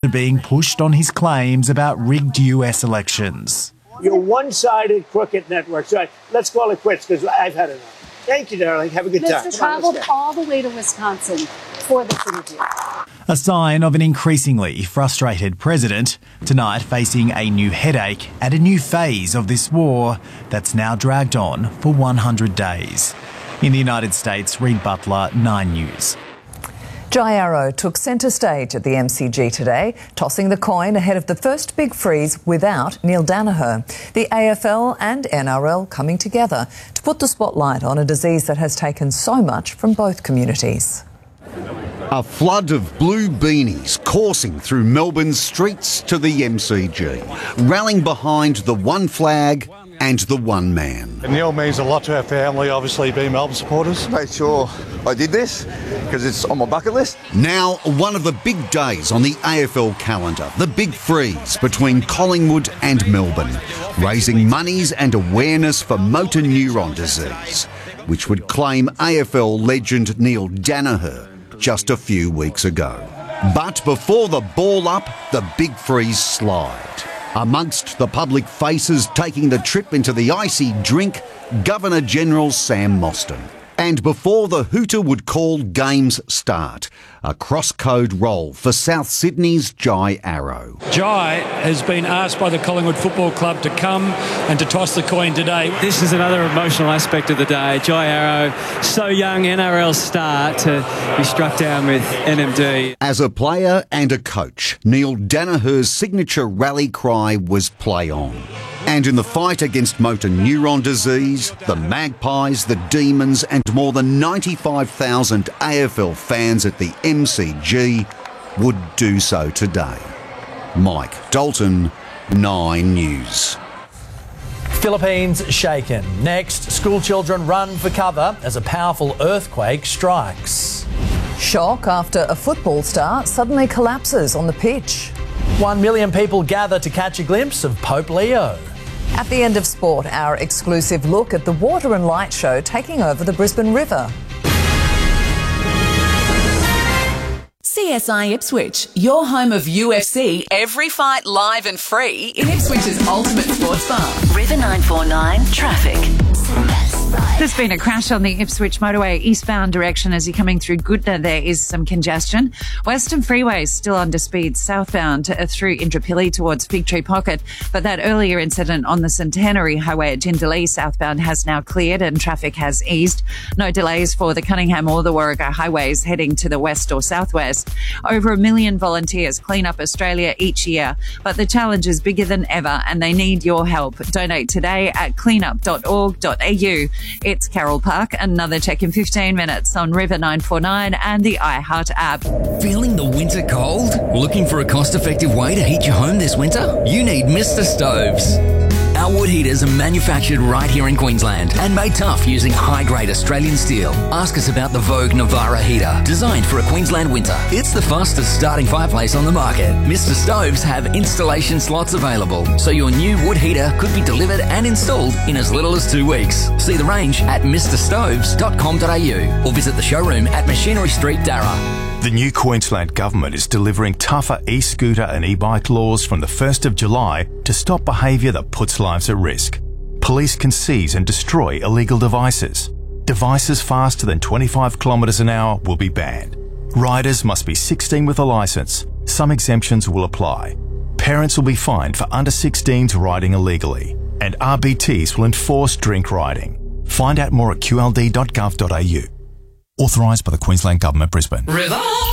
being pushed on his claims about rigged US elections. Your one-sided crooked network. So let's call it quits because I've had enough. Thank you, darling. Have a good time. Mr. travelled all the way to Wisconsin for this interview. A sign of an increasingly frustrated president, tonight facing a new headache and a new phase of this war that's now dragged on for 100 days. In the United States, Reid Butler, 9 News. Jai Arrow took centre stage at the MCG today, tossing the coin ahead of the first big freeze without Neil Daniher. The AFL and NRL coming together to put the spotlight on a disease that has taken so much from both communities. A flood of blue beanies coursing through Melbourne's streets to the MCG, rallying behind the one flag and the one man. Neil means a lot to our family, obviously being Melbourne supporters. Made sure I did this because it's on my bucket list. Now, one of the big days on the AFL calendar, the big freeze between Collingwood and Melbourne, raising monies and awareness for motor neuron disease, which would claim AFL legend Neil Daniher just a few weeks ago. But before the ball up, the big freeze slide. Amongst the public faces taking the trip into the icy drink, Governor-General Sam Mostyn. And before the hooter would call games start, a cross-code role for South Sydney's Jai Arrow. Jai has been asked by the Collingwood Football Club to come and to toss the coin today. This is another emotional aspect of the day. Jai Arrow, so young, NRL star, to be struck down with NMD. As a player and a coach, Neil Daniher's signature rally cry was "Play on." And in the fight against motor neuron disease, the Magpies, the Demons and more than 95,000 AFL fans at the MCG would do so today. Mike Dalton, 9 News. Philippines shaken. Next, school children run for cover as a powerful earthquake strikes. Shock after a football star suddenly collapses on the pitch. 1 million people gather to catch a glimpse of Pope Leo. At the end of sport, our exclusive look at the water and light show taking over the Brisbane River. CSI Ipswich, your home of UFC, every fight live and free in Ipswich's ultimate sports bar. River 949 traffic. There's been a crash on the Ipswich motorway eastbound direction as you're coming through Goodna. There is some congestion. Western Freeway is still under speed southbound through Indooroopilly towards Fig Tree Pocket. But that earlier incident on the Centenary Highway at Jindalee southbound has now cleared and traffic has eased. No delays for the Cunningham or the Warrego highways heading to the west or southwest. Over 1 million volunteers clean up Australia each year. But the challenge is bigger than ever and they need your help. Donate today at cleanup.org.au. It's Carol Park. Another check in 15 minutes on River 949 and the iHeart app. Feeling the winter cold? Looking for a cost-effective way to heat your home this winter? You need Mr. Stoves. Our wood heaters are manufactured right here in Queensland and made tough using high-grade Australian steel. Ask us about the Vogue Navara heater, designed for a Queensland winter. It's the fastest starting fireplace on the market. Mr. Stoves have installation slots available, so your new wood heater could be delivered and installed in as little as 2 weeks. See the range at mrstoves.com.au or visit the showroom at Machinery Street, Darra. The new Queensland Government is delivering tougher e-scooter and e-bike laws from the 1st of July to stop behaviour that puts lives at risk. Police can seize and destroy illegal devices. Devices faster than 25 kilometres an hour will be banned. Riders must be 16 with a licence. Some exemptions will apply. Parents will be fined for under 16s riding illegally. And RBTs will enforce drink riding. Find out more at qld.gov.au. Authorised by the Queensland Government, Brisbane. River